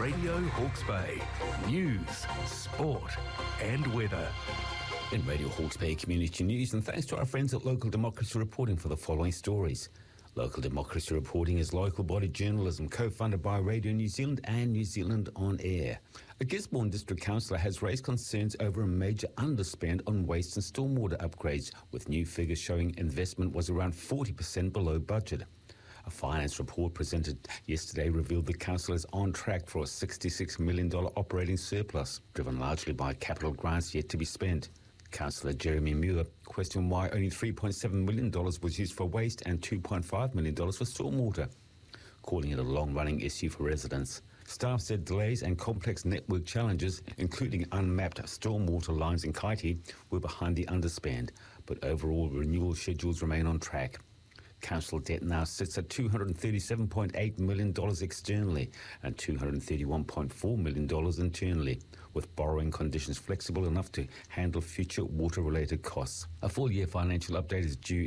Radio Hawke's Bay. News, sport and weather. In Radio Hawke's Bay Community News, and thanks to our friends at Local Democracy Reporting for the following stories. Local Democracy Reporting is local body journalism co-funded by Radio New Zealand and New Zealand On Air. A Gisborne District Councillor has raised concerns over a major underspend on waste and stormwater upgrades, with new figures showing investment was around 40% below budget. A finance report presented yesterday revealed the council is on track for a $66 million operating surplus, driven largely by capital grants yet to be spent. Councillor Jeremy Muir questioned why only $3.7 million was used for waste and $2.5 million for stormwater, calling it a long-running issue for residents. Staff said delays and complex network challenges, including unmapped stormwater lines in Kaiti, were behind the underspend, but overall renewal schedules remain on track. Council debt now sits at $237.8 million externally and $231.4 million internally, with borrowing conditions flexible enough to handle future water-related costs. A full-year financial update is due